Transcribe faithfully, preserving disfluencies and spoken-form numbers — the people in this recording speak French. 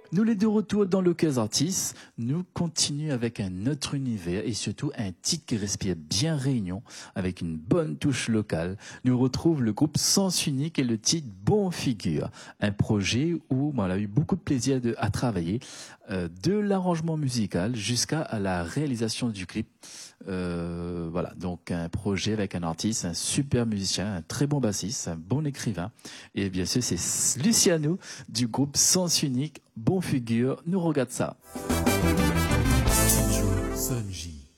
Nous les de retour dans le Cœur Artistes, nous continuons avec un autre univers et surtout un titre qui respire bien Réunion avec une bonne touche locale. Nous retrouvons le groupe Sens Unique et le titre Bon Figure, un projet où bon, on a eu beaucoup de plaisir de, à travailler, euh, de l'arrangement musical jusqu'à la réalisation du clip. Euh, voilà, donc un projet avec un artiste, un super musicien, un très bon bassiste, un bon écrivain. Et bien sûr, c'est Luciano du groupe Sens Unique. Bon Figure, nous regarde ça. Studio Sonji.